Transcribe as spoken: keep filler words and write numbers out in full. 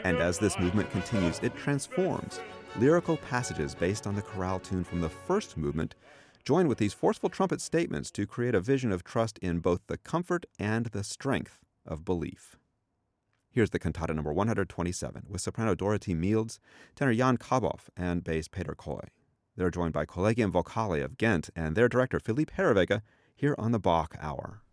And as this movement continues, it transforms. Lyrical passages based on the chorale tune from the first movement join with these forceful trumpet statements to create a vision of trust in both the comfort and the strength of belief. Here's the cantata number one hundred twenty-seven with soprano Dorothy Mields, tenor Jan Kaboff, and bass Peter Koy. They're joined by Collegium Vocale of Ghent and their director Philippe Herreweghe here on the Bach Hour.